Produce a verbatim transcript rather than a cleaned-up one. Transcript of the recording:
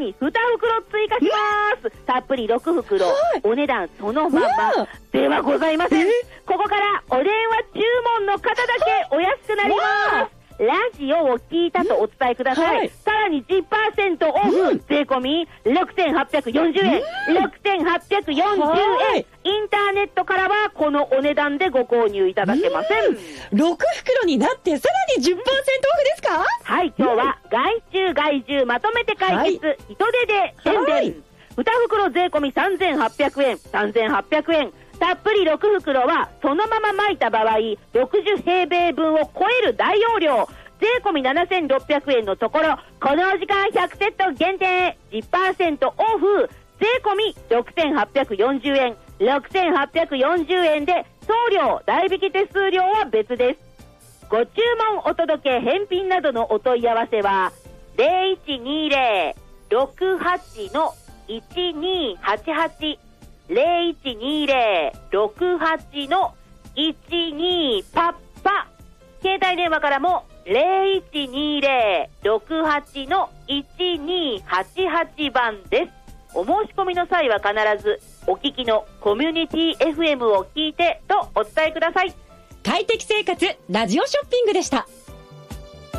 にに袋追加します。たっぷりろく袋、はい、お値段そのままではございません。ここからお電話注文の方だけお安くなります。ラジオを聞いたとお伝えください、はい、さらに じゅっパーセント オフ、うん、税込みろくせんはっぴゃくよんじゅうえん、うん、ろくせんはっぴゃくよんじゅうえん、インターネットからはこのお値段でご購入いただけません。うん、 ろく袋になってさらに じゅっパーセント オフですか？ はい、今日は害虫害獣まとめて解決、はい、人手で宣伝、はい、に袋税込みさんぜんはっぴゃくえん、さんぜんはっぴゃくえん、たっぷりろく袋はそのまま巻いた場合ろくじゅうへいべいぶんを超える大容量、税込みななせんろっぴゃくえんのところ、この時間ひゃくセット限定 じゅっパーセント オフ、税込みろくせんはっぴゃくよんじゅうえん、ろくせんはっぴゃくよんじゅうえんで送料代引き手数料は別です。ご注文お届け返品などのお問い合わせは ゼロいちにゼロ ろくはち いちにはちはち ゼロいちにゼロ ろくはち いちに パッパ、携帯電話からもゼロいちにゼロ ろくはち いちにはちはち 番です。お申し込みの際は必ずお聞きのコミュニティ エフエム を聞いてとお伝えください。 快適生活ラジオショッピングでした。